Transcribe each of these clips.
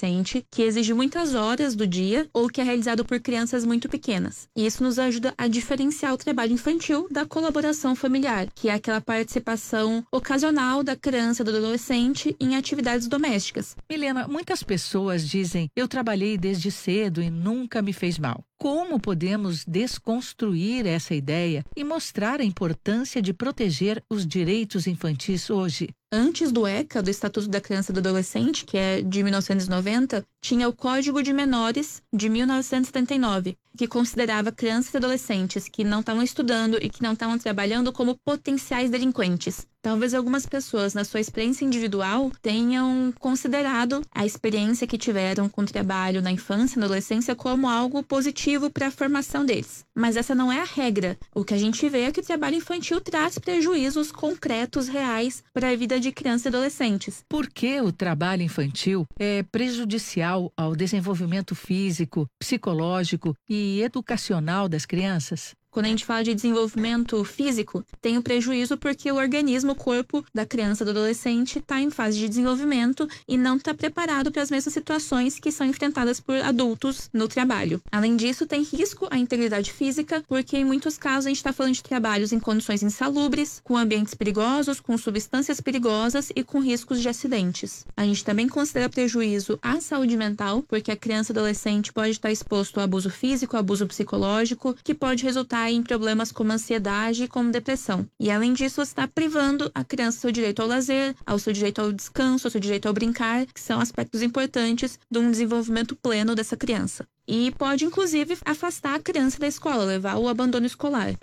adolescente que exige muitas horas do dia ou que é realizado por crianças muito pequenas. E isso nos ajuda a diferenciar o trabalho infantil da colaboração familiar, que é aquela participação ocasional da criança e do adolescente em atividades domésticas. Milena, muitas pessoas dizem: eu trabalhei desde cedo e nunca me fez mal. Como podemos desconstruir essa ideia e mostrar a importância de proteger os direitos infantis hoje? Antes do ECA, do Estatuto da Criança e do Adolescente, que é de 1990, tinha o Código de Menores de 1979, que considerava crianças e adolescentes que não estavam estudando e que não estavam trabalhando como potenciais delinquentes. Talvez algumas pessoas, na sua experiência individual, tenham considerado a experiência que tiveram com o trabalho na infância e na adolescência como algo positivo para a formação deles. Mas essa não é a regra. O que a gente vê é que o trabalho infantil traz prejuízos concretos, reais, para a vida de crianças e adolescentes. Por que o trabalho infantil é prejudicial ao desenvolvimento físico, psicológico e educacional das crianças? Quando a gente fala de desenvolvimento físico, tem o prejuízo porque o organismo, o corpo da criança e do adolescente está em fase de desenvolvimento e não está preparado para as mesmas situações que são enfrentadas por adultos no trabalho. Além disso, tem risco à integridade física, porque em muitos casos a gente está falando de trabalhos em condições insalubres, com ambientes perigosos, com substâncias perigosas e com riscos de acidentes. A gente também considera prejuízo à saúde mental, porque a criança e adolescente pode estar exposto a abuso físico, a abuso psicológico, que pode resultar em problemas como ansiedade e como depressão. E além disso, você está privando a criança do seu direito ao lazer, ao seu direito ao descanso, ao seu direito ao brincar, que são aspectos importantes de um desenvolvimento pleno dessa criança. E pode, inclusive, afastar a criança da escola, levar ao abandono escolar.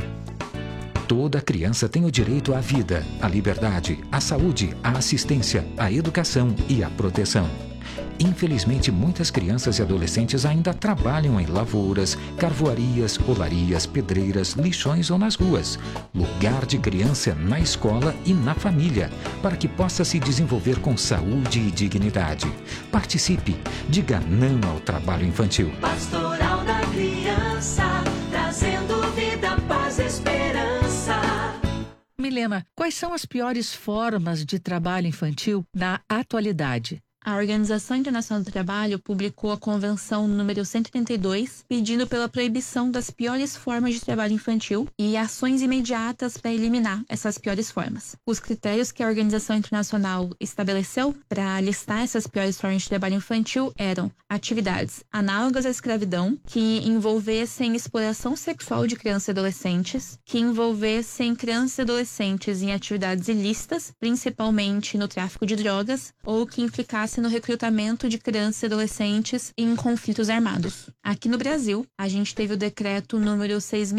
Toda criança tem o direito à vida, à liberdade, à saúde, à assistência, à educação e à proteção. Infelizmente, muitas crianças e adolescentes ainda trabalham em lavouras, carvoarias, olarias, pedreiras, lixões ou nas ruas. Lugar de criança é na escola e na família, para que possa se desenvolver com saúde e dignidade. Participe, diga não ao trabalho infantil. Pastoral da Criança, trazendo vida, paz e esperança. Milena, quais são as piores formas de trabalho infantil na atualidade? A Organização Internacional do Trabalho publicou a Convenção número 132, pedindo pela proibição das piores formas de trabalho infantil e ações imediatas para eliminar essas piores formas. Os critérios que a Organização Internacional estabeleceu para listar essas piores formas de trabalho infantil eram atividades análogas à escravidão, que envolvessem exploração sexual de crianças e adolescentes, que envolvessem crianças e adolescentes em atividades ilícitas, principalmente no tráfico de drogas, ou que implicassem no recrutamento de crianças e adolescentes em conflitos armados. Aqui no Brasil, a gente teve o decreto número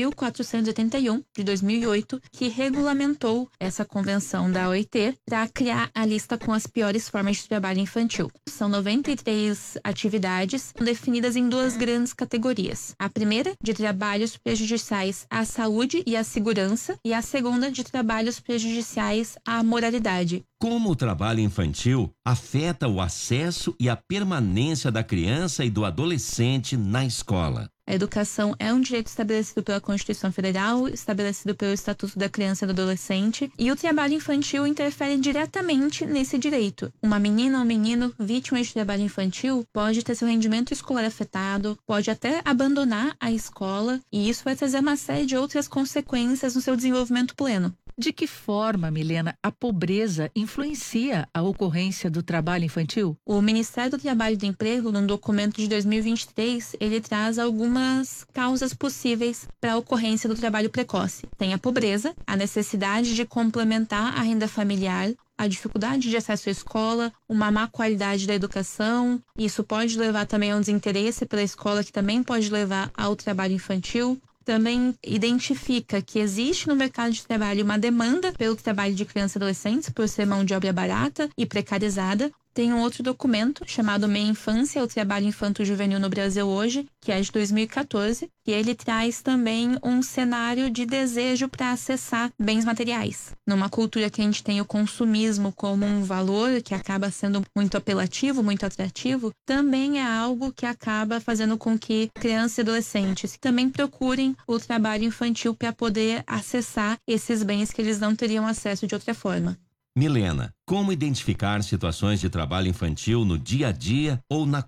6.481 de 2008, que regulamentou essa convenção da OIT para criar a lista com as piores formas de trabalho infantil. São 93 atividades definidas em duas grandes categorias. A primeira, de trabalhos prejudiciais à saúde e à segurança, e a segunda, de trabalhos prejudiciais à moralidade. Como o trabalho infantil afeta o acesso e a permanência da criança e do adolescente na escola? A educação é um direito estabelecido pela Constituição Federal, estabelecido pelo Estatuto da Criança e do Adolescente, e o trabalho infantil interfere diretamente nesse direito. Uma menina ou um menino vítima de trabalho infantil pode ter seu rendimento escolar afetado, pode até abandonar a escola, e isso vai trazer uma série de outras consequências no seu desenvolvimento pleno. De que forma, Milena, a pobreza influencia a ocorrência do trabalho infantil? O Ministério do Trabalho e do Emprego, num documento de 2023, ele traz algumas causas possíveis para a ocorrência do trabalho precoce. Tem a pobreza, a necessidade de complementar a renda familiar, a dificuldade de acesso à escola, uma má qualidade da educação. Isso pode levar também a um desinteresse pela escola, que também pode levar ao trabalho infantil. Também identifica que existe no mercado de trabalho uma demanda pelo trabalho de crianças e adolescentes por ser mão de obra barata e precarizada. Tem um outro documento chamado Meia Infância, o Trabalho Infanto-Juvenil no Brasil hoje, que é de 2014, e ele traz também um cenário de desejo para acessar bens materiais. Numa cultura que a gente tem o consumismo como um valor que acaba sendo muito apelativo, muito atrativo, também é algo que acaba fazendo com que crianças e adolescentes também procurem o trabalho infantil para poder acessar esses bens que eles não teriam acesso de outra forma. Milena, como identificar situações de trabalho infantil no dia a dia ou na